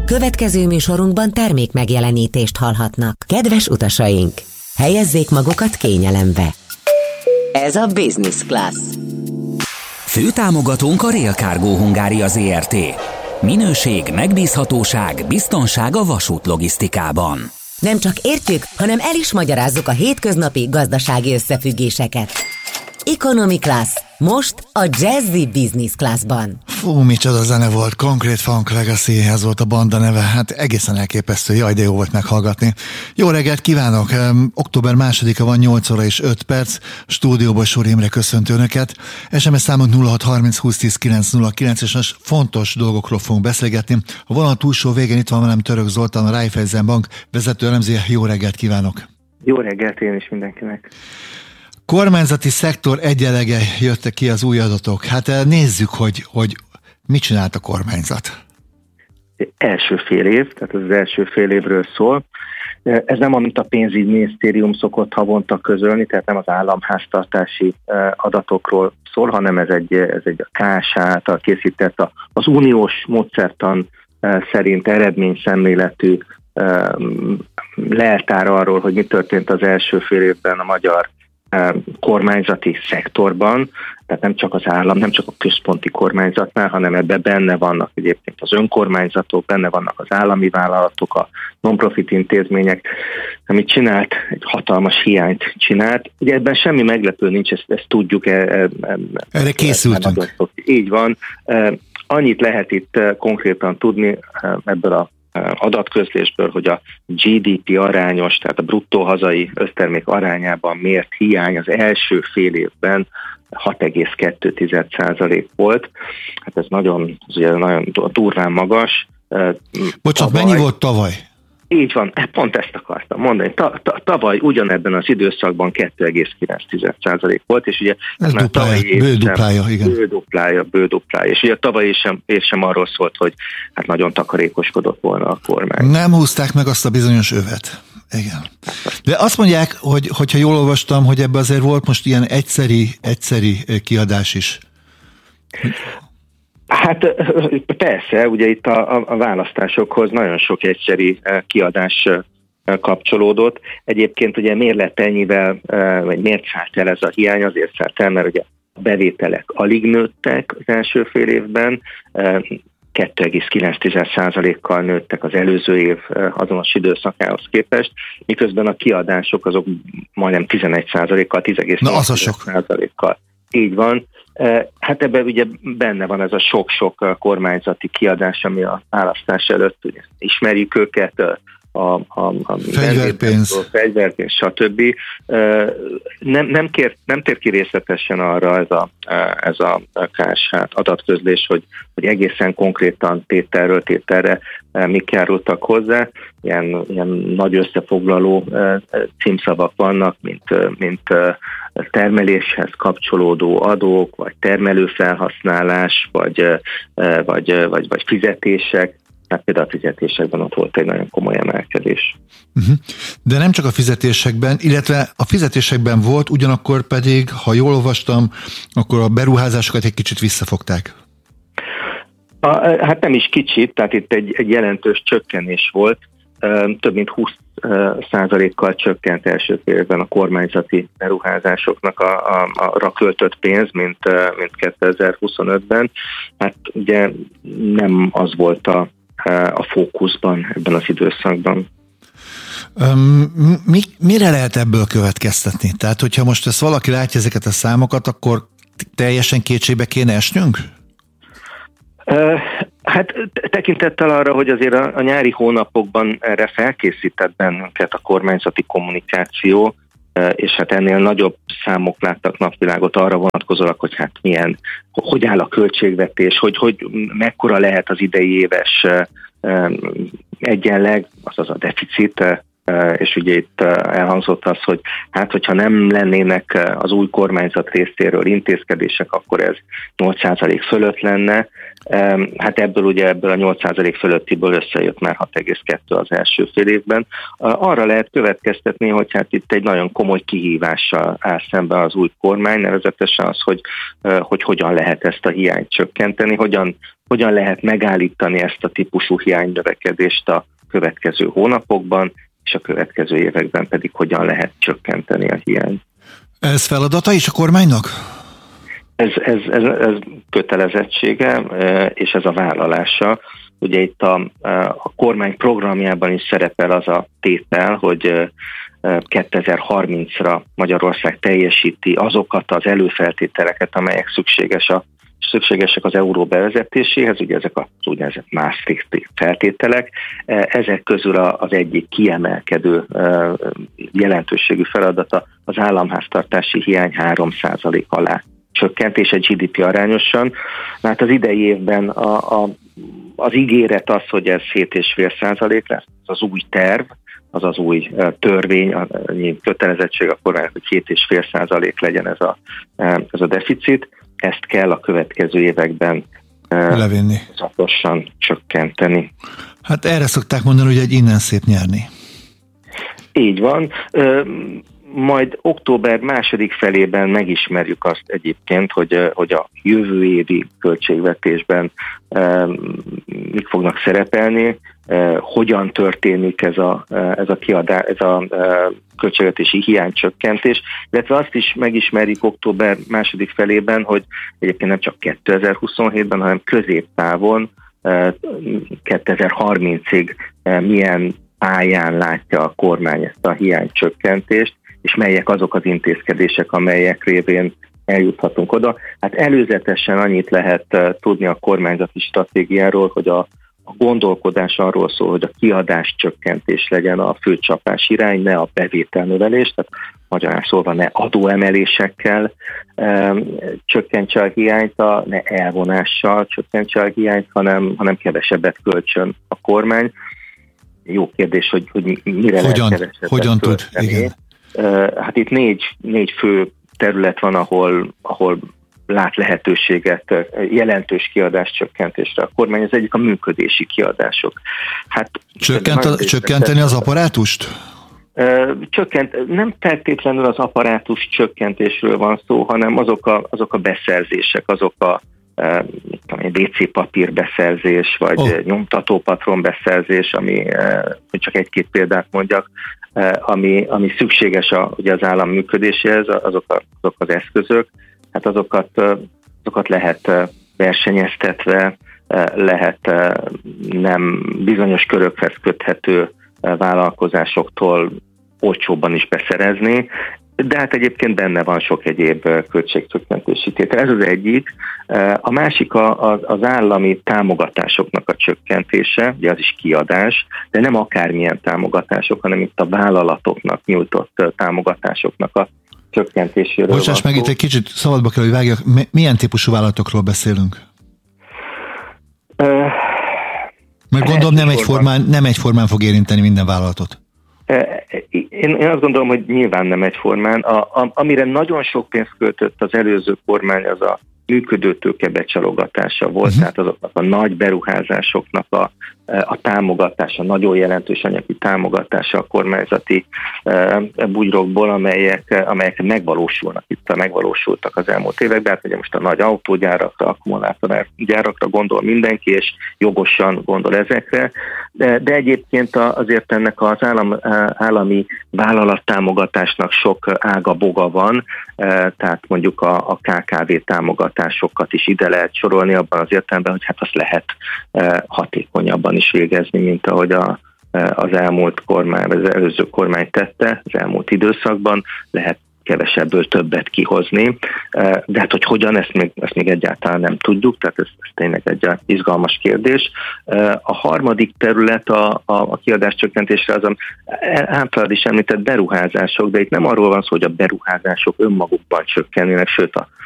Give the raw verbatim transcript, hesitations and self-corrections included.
Következő műsorunkban termék megjelenítést hallhatnak. Kedves utasaink, helyezzék magukat kényelembe. Ez a Business Class. Főtámogatónk a Rail Cargo Hungária Zrt. Minőség, megbízhatóság, biztonság a vasútlogisztikában. Nem csak értjük, hanem el is magyarázzuk a hétköznapi gazdasági összefüggéseket. Economy Class. Most a Jazzy Business Classban. Fú, micsoda zene volt, Concrete Funk Legacy, ez volt a banda neve, hát egészen elképesztő, jaj, de jó volt meghallgatni. Jó reggelt kívánok, október másodika van, nyolc óra és öt perc, stúdióból Sor Imre köszöntő önöket. es em es számunk nulla hat harminc húsz tíz kilenc nulla kilenc, és most fontos dolgokról fogunk beszélgetni. A vonal túlsó végén itt van velem Török Zoltán, a Raiffeisen Bank vezető elemzője. Jó reggelt kívánok! Jó reggelt én is mindenkinek! Kormányzati szektor egyenlege jöttek ki az új adatok. Hát nézzük, hogy, hogy mit csinált a kormányzat. Első fél év, tehát az első fél évről szól. Ez nem amit a pénzügyminisztérium szokott havonta közölni, tehát nem az államháztartási adatokról szól, hanem ez egy, ez egy a ká es há által készített az uniós módszertan szerint eredményszemléletű leltár arról, hogy mi történt az első fél évben a magyar kormányzati szektorban, tehát nem csak az állam, nem csak a központi kormányzatnál, hanem ebben benne vannak egyébként az önkormányzatok, benne vannak az állami vállalatok, a non-profit intézmények, amit csinált, egy hatalmas hiányt csinált. Ugye ebben semmi meglepő nincs, ezt, ezt tudjuk. E, e, Erre készültünk. E, így van. E, annyit lehet itt konkrétan tudni ebből a adatközlésből, hogy a gé dé pé arányos, tehát a bruttó hazai össztermék arányában mért hiány az első fél évben hat egész kettő százalék volt. Hát ez nagyon, ez ugye nagyon durván magas. Bocsánat, tavaly, mennyi volt tavaly? Így van, pont ezt akartam mondani. Ta, ta, tavaly ugyanebben az időszakban kettő egész kilenc százalék volt, és ugye ez duplája, bőduplája, igen. Bőduplája, bőduplája. És ugye tavaly év sem, év sem arról szólt, hogy hát nagyon takarékoskodott volna a kormány. Nem húzták meg azt a bizonyos övet. Igen. De azt mondják, hogy, hogyha jól olvastam, hogy ebbe azért volt most ilyen egyszeri, egyszeri kiadás is. Hát persze, ugye itt a, a választásokhoz nagyon sok egyszeri kiadás kapcsolódott. Egyébként ugye miért lett ennyivel, vagy miért szállt el ez a hiány? Azért szállt el, mert ugye a bevételek alig nőttek az első fél évben, kettő egész kilenc százalékkal nőttek az előző év azonos időszakához képest, miközben a kiadások azok majdnem tizenegy százalékkal, tíz egész nyolc százalékkal. Így van. Hát ebben ugye benne van ez a sok-sok kormányzati kiadás, ami a választás előtt, ugye ismerjük őket, a, a, a fegyverpénz, fegyverpénz, stb. Nem, nem, kér, nem tér ki részletesen arra ez a, ez a ká es há adatközlés, hogy, hogy egészen konkrétan tételről tételre mik járultak hozzá. Ilyen, ilyen nagy összefoglaló címszavak vannak, mint, mint termeléshez kapcsolódó adók, vagy termelőfelhasználás, vagy, vagy, vagy, vagy fizetések. Hát például a fizetésekben ott volt egy nagyon komoly emelkedés. Uh-huh. De nem csak a fizetésekben, illetve a fizetésekben volt, ugyanakkor pedig, ha jól olvastam, akkor a beruházásokat egy kicsit visszafogták. A, hát nem is kicsit, tehát itt egy, egy jelentős csökkenés volt. Több mint húsz százalékkal csökkent első félben a kormányzati beruházásoknak a, a, a költött pénz, mint, mint kétezer-huszonötben. Hát ugye nem az volt a, a fókuszban ebben az időszakban. Mi, mire lehet ebből következtetni? Tehát, hogyha most ezt valaki látja ezeket a számokat, akkor teljesen kétségbe kéne esnünk? Hát tekintettel arra, hogy azért a, a nyári hónapokban erre felkészített bennünket a kormányzati kommunikáció, és hát ennél nagyobb számok láttak napvilágot arra vonatkozólag, hogy hát milyen, hogy áll a költségvetés, hogy, hogy mekkora lehet az idei éves egyenleg, azaz a deficit és ugye itt elhangzott az, hogy hát, hogyha nem lennének az új kormányzat részéről intézkedések, akkor ez nyolc százalék fölött lenne. Hát ebből ugye ebből a nyolc százalék fölöttiből összejött már hat egész kettő az első fél évben. Arra lehet következtetni, hogy hát itt egy nagyon komoly kihívással áll szemben az új kormány, nevezetesen az, hogy, hogy hogyan lehet ezt a hiányt csökkenteni, hogyan, hogyan lehet megállítani ezt a típusú hiánynövekedést a következő hónapokban, és a következő években pedig hogyan lehet csökkenteni a hiányt. Ez feladata is a kormánynak? Ez, ez, ez, ez kötelezettsége, és ez a vállalása. Ugye itt a, a kormány programjában is szerepel az a tétel, hogy kétezer-harmincra Magyarország teljesíti azokat az előfeltételeket, amelyek szükséges a, szükségesek az euró bevezetéséhez, ugye ezek az úgynevezett Maastrichti feltételek. Ezek közül az egyik kiemelkedő jelentőségű feladata az államháztartási hiány három százalék alá csökkentése gé dé pé arányosan. Hát az idei évben a, a, az ígéret az, hogy ez hét egész öt százalék lesz, az új terv, az az új törvény, a kötelezettség a kormánynak, hogy hét egész öt százalék legyen ez a, ez a deficit. Ezt kell a következő években levinni, szatosan csökkenteni. Hát erre szokták mondani, hogy egy innen szép nyerni. Így van. Majd október második felében megismerjük azt egyébként, hogy, hogy a jövő évi költségvetésben mik fognak szerepelni, hogyan történik ez a, ez a, kiadá, ez a költségvetési hiánycsökkentés, illetve azt is megismerjük október második felében, hogy egyébként nem csak kétezer-huszonhétben, hanem középtávon kétezer-harmincig milyen pályán látja a kormány ezt a hiánycsökkentést, és melyek azok az intézkedések, amelyek révén eljuthatunk oda. Hát előzetesen annyit lehet tudni a kormányzati stratégiáról, hogy a, a gondolkodás arról szól, hogy a kiadás csökkentés legyen a fő csapás irány, ne a bevételnövelés, tehát magyarán szólva ne adóemelésekkel e, csökkentse a hiányt, a, ne elvonással csökkentse a hiányt, hanem, hanem kevesebbet költsön a kormány. Jó kérdés, hogy, hogy mire hogyan, lehet kevesebbet hogyan tud, igen. Hát itt négy, négy fő terület van, ahol, ahol lát lehetőséget, jelentős kiadás csökkentésre a kormány. Az egyik a működési kiadások. Hát, Csökkent a, csökkenteni az apparátust? Csökkent, nem feltétlenül az apparátus csökkentésről van szó, hanem azok a, azok a beszerzések, azok a vé cé papír beszerzés, vagy oh. nyomtatópatron beszerzés, ami, hogy csak egy-két példát mondjak, ami, ami szükséges a, ugye az állam működéséhez, azok, a, azok az eszközök, hát azokat, azokat lehet versenyeztetve, lehet nem bizonyos körökhez köthető vállalkozásoktól olcsóbban is beszerezni, de hát egyébként benne van sok egyéb költségcsökkentési tétel. Ez az egyik. A másik a, az állami támogatásoknak a csökkentése, ugye az is kiadás, de nem akármilyen támogatások, hanem itt a vállalatoknak nyújtott támogatásoknak a csökkentéséről. Bocsáss meg, itt egy kicsit szabadba kell, hogy vágjak. Milyen típusú vállalatokról beszélünk? Uh, Mert gondolom nem egyformán, nem egyformán fog érinteni minden vállalatot. Én, én azt gondolom, hogy nyilván nem egyformán. A, a, amire nagyon sok pénzt költött az előző kormány, az a működőtőke becsalogatása volt, uh-huh. tehát azoknak a nagy beruházásoknak a, a támogatása, nagyon jelentős anyagi támogatása a kormányzati e, bugyrokból, amelyek, amelyek megvalósulnak, itt megvalósultak az elmúlt években, hát ugye most a nagy autógyárakra, akkumulátorgyárakra gondol mindenki, és jogosan gondol ezekre, de, de egyébként azért ennek az állam, állami vállalattámogatásnak sok ága boga van, e, tehát mondjuk a, a ká ká vé támogatásokat is ide lehet sorolni abban az értelemben, hogy hát azt lehet e, hatékonyabban is végezni, mint ahogy a, az elmúlt kormány, vagy az előző kormány tette, az elmúlt időszakban, lehet kevesebből többet kihozni, de hát hogy hogyan, ezt még, ezt még egyáltalán nem tudjuk, tehát ez, ez tényleg egy izgalmas kérdés. A harmadik terület a, a, a kiadás csökkentésre az a általad is említett beruházások, de itt nem arról van szó, hogy a beruházások önmagukban csökkennének, sőt a